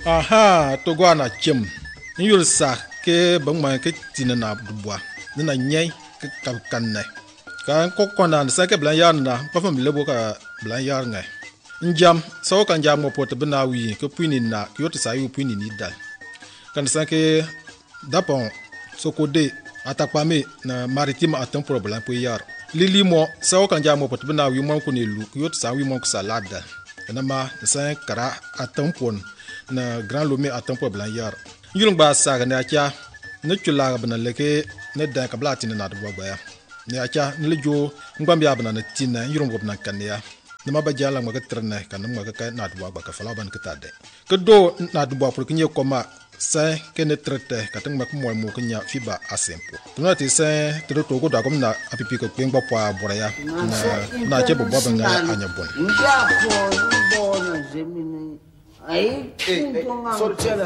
aha to go na chem yul sa ke bang ma ke tin na dubwa na nyai ke kan ne kan ko kona sa ke blan yar na pa fam lebo ka blan yar ngai njam so kan jam mo pot bna wi ke puini na yot sa yu puini ni dal kan sa ke dapon so ko de atakpame na maritime atam problem po yar lili mo so kan jam mo pot bna wi mo ko ni lu yot sa wi mo ko salada na ma sa kara atam pon na grand lomé atam problem yar yulung ba sa ga na cha ne chula ga bna leke ne da ka blati na do ba ya ne acha ne lejo ngam ya bna na tinna yulung go bna kan ya nama ba jala ma ka trene kan ma ka na do ba ka fala ban ka tade ke do na do ba pour que nye koma sa ke ne trete ka tang ma ko mo mo nya fiba asempo tuna ti sa to to go da kom na apipi ko peng ba kwa bora ya na che bo ba nga anya bon ya ko bo na zemini ai tunga sorchela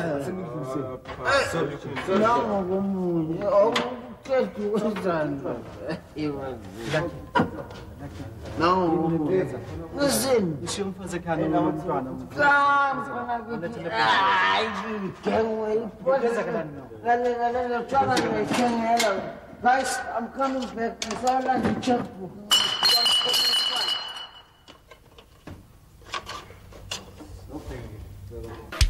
na mo go mu o ke tu zan não, listen. Deixa eu fazer cara no ai, quem Guys, I'm coming back. I saw like a checkbook.